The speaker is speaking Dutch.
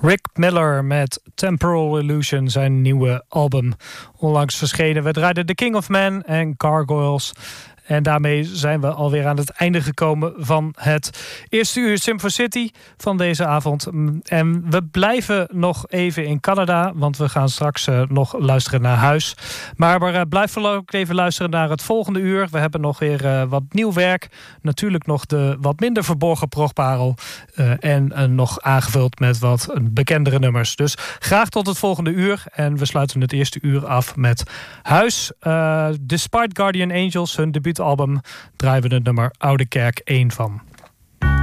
Rick Miller met Temporal Illusion, zijn nieuwe album, onlangs verschenen. We draaiden The King of Man en Gargoyles. En daarmee zijn we alweer aan het einde gekomen van het eerste uur Sim4 City van deze avond. En we blijven nog even in Canada, want we gaan straks nog luisteren naar huis. Maar blijf vooral ook even luisteren naar het volgende uur. We hebben nog weer wat nieuw werk. Natuurlijk nog de wat minder verborgen progparel. En nog aangevuld met wat bekendere nummers. Dus graag tot het volgende uur. En we sluiten het eerste uur af met huis. Despite Guardian Angels, hun debuutalbum, draaien we het nummer Oude Kerk 1 van.